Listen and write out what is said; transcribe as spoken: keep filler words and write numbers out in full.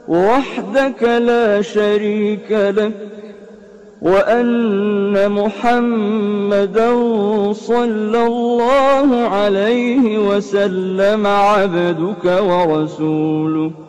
وحدك لا شريك لك، وأن محمدا صلى الله عليه وسلم عبدك ورسولك.